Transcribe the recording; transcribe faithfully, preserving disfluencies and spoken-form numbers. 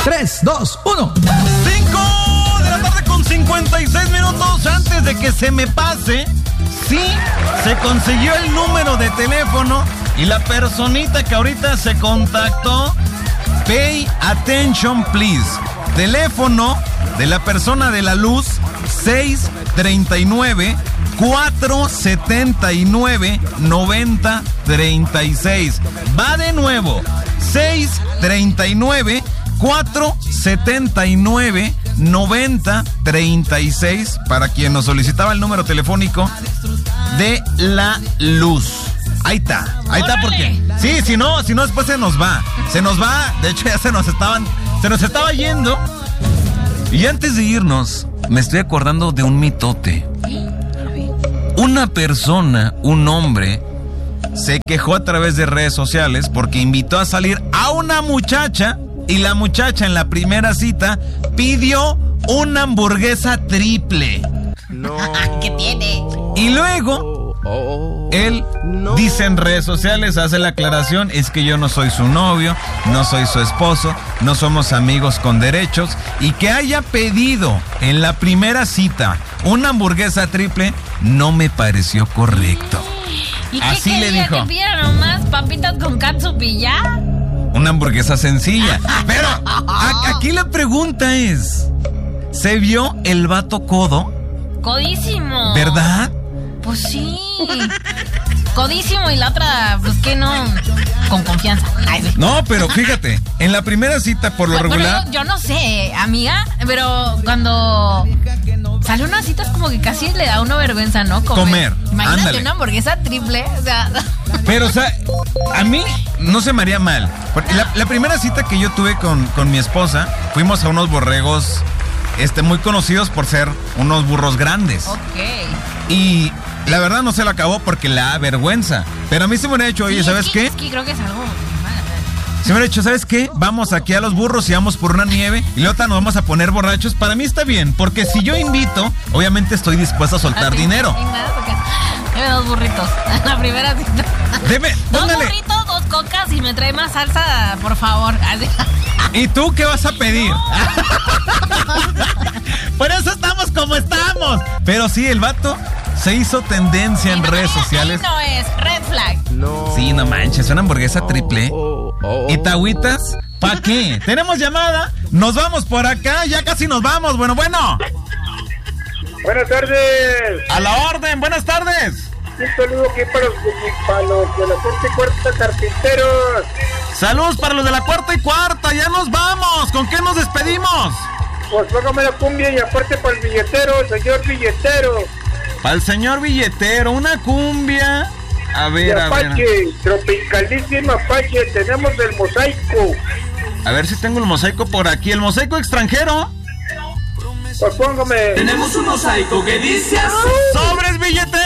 tres, dos, uno. cinco de la tarde con cincuenta y seis minutos. Antes de que se me pase, sí, se consiguió el número de teléfono y la personita que ahorita se contactó, pay attention please. Teléfono de la persona de la luz, seis treinta y nueve, cuatro setenta y nueve, noventa treinta y seis. Va de nuevo, seis treinta y nueve, cuatro setenta y nueve, noventa treinta y seis, para quien nos solicitaba el número telefónico de la luz. Ahí está, ahí está, porque sí, si no, si no después se nos va, se nos va, de hecho ya se nos estaban, se nos estaba yendo. Y antes de irnos, me estoy acordando de un mitote. Una persona, un hombre, se quejó a través de redes sociales porque invitó a salir a una muchacha y la muchacha en la primera cita pidió una hamburguesa triple. No. ¿Qué tiene? Y luego él no. dice en redes sociales, hace la aclaración, es que yo no soy su novio, no soy su esposo, no somos amigos con derechos, y que haya pedido en la primera cita una hamburguesa triple no me pareció correcto. ¿Y qué Así quería? le dijo. ¿Que pidiera nomás papitas con catsup y ya? Una hamburguesa sencilla. Pero a- aquí la pregunta es, ¿se vio el vato codo? Codísimo. ¿Verdad? Pues sí. Codísimo, y la otra, pues que no, con confianza. Ay, sí. No, pero fíjate, en la primera cita por lo Pero regular... yo, yo no sé, amiga, pero cuando sale una cita es como que casi le da a uno vergüenza, ¿no? Comer, Imagínate ándale. una hamburguesa triple, o sea... Pero, o sea, a mí no se me haría mal. Porque la, la primera cita que yo tuve con, con mi esposa, fuimos a unos borregos este, muy conocidos por ser unos burros grandes. Ok. Y la verdad no se lo acabó porque la da vergüenza. Pero a mí se me hubiera dicho, oye, Sí, ¿sabes es que, qué? Es que creo que es algo mal. Se me hubiera dicho, ¿sabes qué? Vamos aquí a los burros y vamos por una nieve y luego nos vamos a poner borrachos. Para mí está bien, porque si yo invito, obviamente estoy dispuesto a soltar Así, dinero. sin nada, porque- Deme dos burritos. La primera cita. Deme, Dos póngale. burritos, dos cocas y me trae más salsa, por favor. Así. ¿Y tú qué vas a pedir? Por eso estamos como estamos. Pero sí, el vato se hizo tendencia en Sí, redes ahí sociales. no es red flag. No. Sí, no manches, una hamburguesa triple. Oh, oh, oh. ¿Y tagüitas? ¿Pa' qué? Tenemos llamada. Nos vamos por acá, ya casi nos vamos. Bueno, bueno. Buenas tardes. A la orden, buenas tardes. Un saludo aquí para los, para los de la cuarta y cuarta carpinteros. Saludos para los de la cuarta y cuarta, ya nos vamos. ¿Con qué nos despedimos? Pues póngame la cumbia y aparte para el billetero, señor billetero. Para el señor billetero, una cumbia. A Y ver, a ver. Apache, tropicalísima Apache, tenemos el mosaico. A ver si tengo el mosaico por aquí. El mosaico extranjero. Pues póngame. Tenemos un mosaico que dice así. ¡Sobres billetero!